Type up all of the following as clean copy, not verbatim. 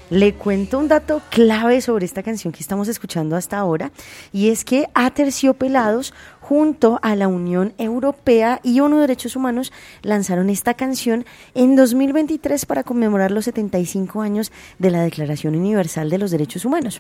Le cuento un dato clave sobre esta canción que estamos escuchando hasta ahora, y es que Aterciopelados junto a la Unión Europea y ONU Derechos Humanos lanzaron esta canción en 2023 para conmemorar los 75 años de la Declaración Universal de los Derechos Humanos.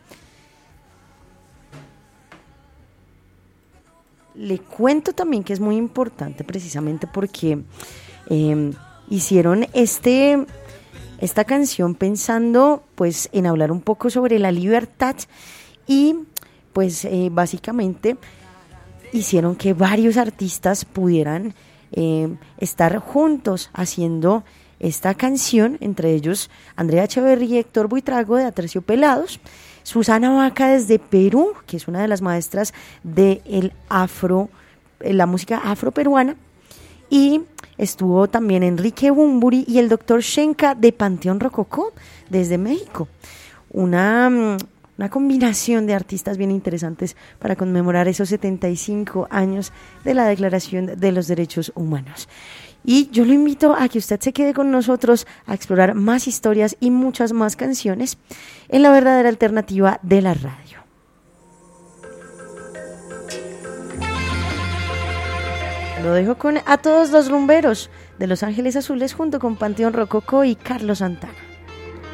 Le cuento también que es muy importante precisamente porque hicieron esta canción pensando pues en hablar un poco sobre la libertad y pues básicamente hicieron que varios artistas pudieran estar juntos haciendo esta canción, entre ellos Andrea Echeverry y Héctor Buitrago de Aterciopelados, Susana Vaca desde Perú, que es una de las maestras de la música afroperuana, y estuvo también Enrique Bunbury y el doctor Shenka de Panteón Rococó desde México. Una combinación de artistas bien interesantes para conmemorar esos 75 años de la Declaración de los Derechos Humanos. Y yo lo invito a que usted se quede con nosotros a explorar más historias y muchas más canciones en la verdadera alternativa de la radio. Lo dejo con A Todos los Rumberos de Los Ángeles Azules junto con Panteón Rococó y Carlos Santana.